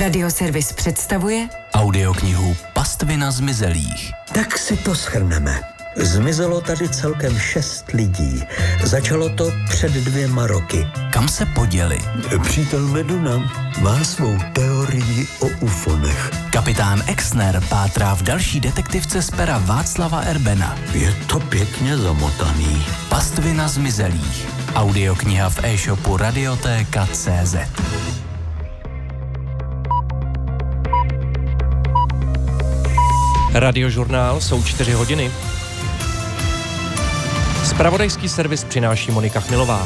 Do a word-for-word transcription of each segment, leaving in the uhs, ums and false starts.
Radioservis představuje audioknihu Pastvina zmizelých. Tak si to shrneme. Zmizelo tady celkem šest lidí. Začalo to před dvěma roky. Kam se poděli? Přítel Meduna má svou teorii o ufonech. Kapitán Exner pátrá v další detektivce z pera Václava Erbena. Je to pěkně zamotaný. Pastvina zmizelých. Audiokniha v e-shopu Radiotéka tečka cé zet. Radiožurnál, jsou čtyři hodiny. Zpravodajský servis přináší Monika Chmilová.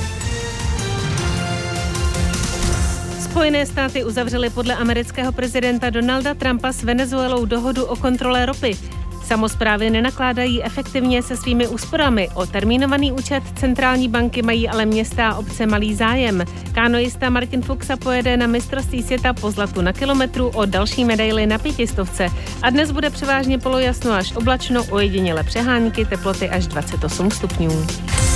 Spojené státy uzavřely podle amerického prezidenta Donalda Trumpa s Venezuelou dohodu o kontrole ropy. Samosprávy nenakládají efektivně se svými úsporami. O termínovaný účet centrální banky mají ale města a obce malý zájem. Kánoista Martin Fuxa pojede na mistrovství světa po zlatu na kilometru, o další medaili na pětistovce. A dnes bude převážně polojasno až oblačno, ojediněle přehánky, teploty až dvacet osm stupňů.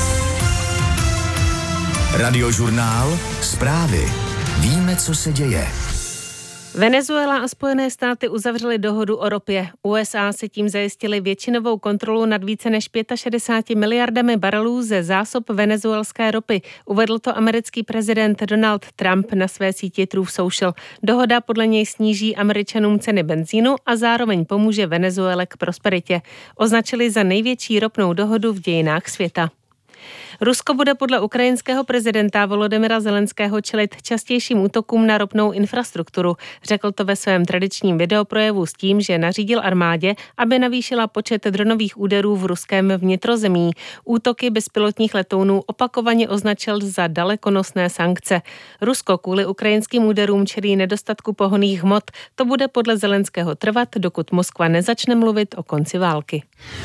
Radiožurnál, zprávy. Víme, co se děje. Venezuela a Spojené státy uzavřely dohodu o ropě. U es á se tím zajistili většinovou kontrolu nad více než šedesáti pěti miliardami barelů ze zásob venezuelské ropy. Uvedl to americký prezident Donald Trump na své síti Truth Social. Dohoda podle něj sníží Američanům ceny benzínu a zároveň pomůže Venezuele k prosperitě. Označili za největší ropnou dohodu v dějinách světa. Rusko bude podle ukrajinského prezidenta Volodymyra Zelenského čelit častějším útokům na ropnou infrastrukturu. Řekl to ve svém tradičním videoprojevu s tím, že nařídil armádě, aby navýšila počet dronových úderů v ruském vnitrozemí. Útoky bezpilotních letounů opakovaně označil za dalekonosné sankce. Rusko kvůli ukrajinským úderům čelí nedostatku pohonných hmot. To bude podle Zelenského trvat, dokud Moskva nezačne mluvit o konci války.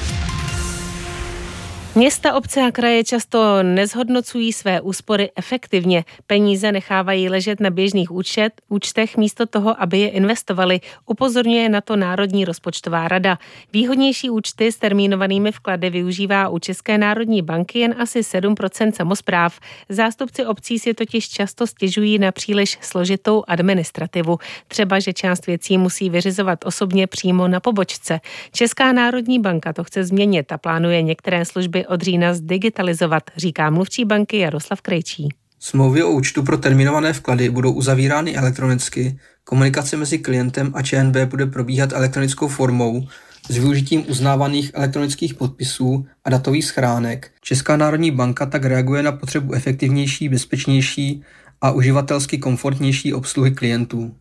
Města, obce a kraje často nezhodnocují své úspory efektivně. Peníze nechávají ležet na běžných účet, účtech místo toho, aby je investovali. Upozorňuje na to Národní rozpočtová rada. Výhodnější účty s termínovanými vklady využívá u České národní banky jen asi sedm procent samospráv. Zástupci obcí si totiž často stěžují na příliš složitou administrativu. Třeba, že část věcí musí vyřizovat osobně přímo na pobočce. Česká národní banka to chce změnit a plánuje některé služby od října zdigitalizovat, říká mluvčí banky Jaroslav Krejčí. Smlouvy o účtu pro termínované vklady budou uzavírány elektronicky, komunikace mezi klientem a ČNB bude probíhat elektronickou formou s využitím uznávaných elektronických podpisů a datových schránek. Česká národní banka tak reaguje na potřebu efektivnější, bezpečnější a uživatelsky komfortnější obsluhy klientů.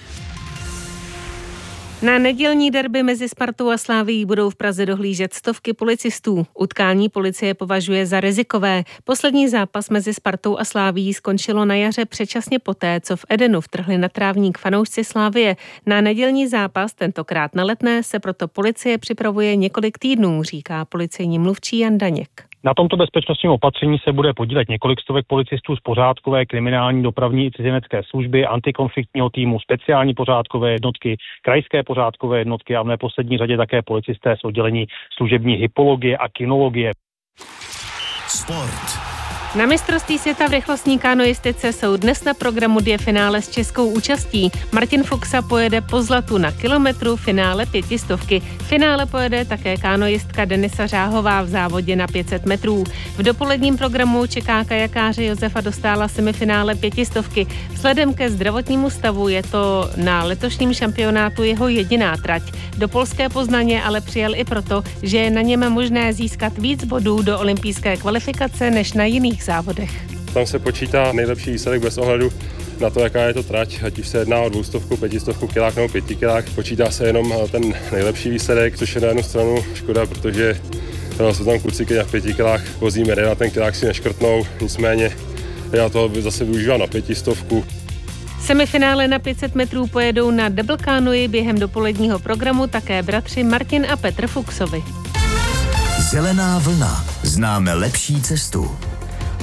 Na nedělní derby mezi Spartou a Slavií budou v Praze dohlížet stovky policistů. Utkání policie považuje za rizikové. Poslední zápas mezi Spartou a Slavií skončilo na jaře předčasně poté, co v Edenu vtrhli na trávník fanoušci Slavie. Na nedělní zápas, tentokrát na Letné, se proto policie připravuje několik týdnů, říká policejní mluvčí Jan Daněk. Na tomto bezpečnostním opatření se bude podílet několik stovek policistů z pořádkové, kriminální, dopravní i cizinecké služby, antikonfliktního týmu, speciální pořádkové jednotky, krajské pořádkové jednotky a v neposlední řadě také policisté z oddělení služební hypologie a kinologie. Sport. Na mistrovství světa v rychlostní kanoistice jsou dnes na programu dvě finále s českou účastí. Martin Fuxa pojede po zlatu na kilometru, finále pětistovky. Finále pojede také kanoistka Denisa Řáhová v závodě na pět set metrů. V dopoledním programu čeká kajakáře Josefa Dostála semifinále pětistovky. Vzhledem ke zdravotnímu stavu je to na letošním šampionátu jeho jediná trať. Do polské Poznaně ale přijel i proto, že je na něm možné získat víc bodů do olympijské kvalifikace než na jiných závodech. Tam se počítá nejlepší výsledek bez ohledu na to, jaká je to trať, ať už se jedná o dvoustovku, pětistovku, kilák nebo pětikilák. Počítá se jenom ten nejlepší výsledek, což je na jednu stranu škoda, protože jsou tam kluci, kteří na pětikilách vozí medaile, na ten kilák si neškrtnou, nicméně já to zase využívám na pětistovku. Semifinále na pět set metrů pojedou na double canoe během dopoledního programu také bratři Martin a Petr Fuxovi. Zelená vlna. Známe lepší cestu.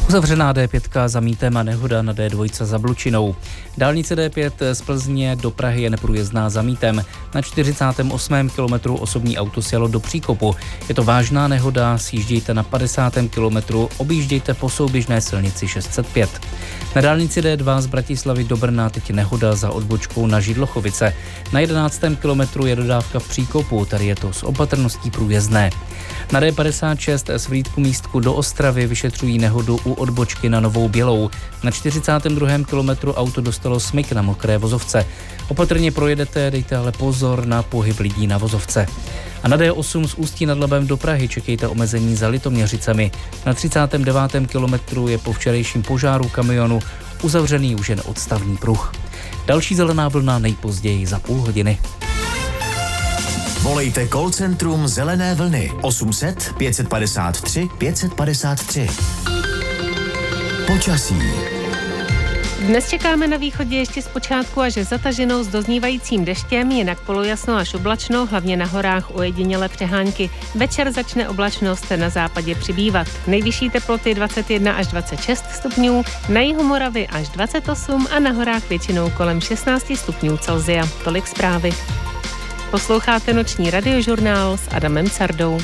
Uzavřená D pět za Mítem a nehoda na D dva za Blučinou. Dálnice D pět z Plzně do Prahy je neprůjezdná za Mítem. Na čtyřicátém osmém kilometru osobní auto sjelo do příkopu. Je to vážná nehoda, sjíždějte na padesátém kilometru, objíždějte po souběžné silnici šest set pět. Na dálnici D dva z Bratislavy do Brna teď nehoda za odbočkou na Židlochovice. Na jedenáctém kilometru je dodávka v příkopu, tady je to s opatrností průjezdné. Na D padesát šest z Frýdku Místku do Ostravy vyšetřují nehodu u odbočky na Novou Bělou. Na čtyřicátém druhém kilometru auto dostalo smyk na mokré vozovce. Opatrně projedete, dejte ale pozor na pohyb lidí na vozovce. A na D osm z Ústí nad Labem do Prahy čekejte omezení za Litoměřicemi. Na třicátém devátém kilometru je po včerejším požáru kamionu uzavřený už jen odstavný pruh. Další zelená vlna nejpozději za půl hodiny. Volejte call centrum Zelené vlny osm set pět padesát tři pět padesát tři. Počasí. Dnes čekáme na východě ještě zpočátku až zataženou s doznívajícím deštěm, jinak polojasno až oblačno, hlavně na horách ojedinělé přehánky. Večer začne oblačnost na západě přibývat. Nejvyšší teploty dvacet jedna až dvacet šest stupňů, na jihu Moravy až dvacet osm a na horách většinou kolem šestnáct stupňů Celsia. Tolik zprávy. Posloucháte noční radiožurnál s Adamem Cardou.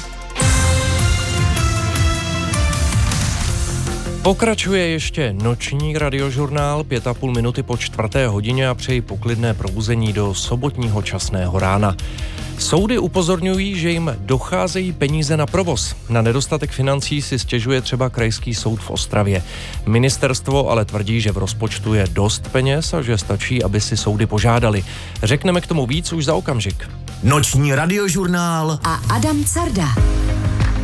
Pokračuje ještě noční radiožurnál, pět a půl minuty po čtvrté hodině a přeji poklidné probuzení do sobotního časného rána. Soudy upozorňují, že jim docházejí peníze na provoz. Na nedostatek financí si stěžuje třeba Krajský soud v Ostravě. Ministerstvo ale tvrdí, že v rozpočtu je dost peněz a že stačí, aby si soudy požádali. Řekneme k tomu víc už za okamžik. Noční radiožurnál a Adam Carda.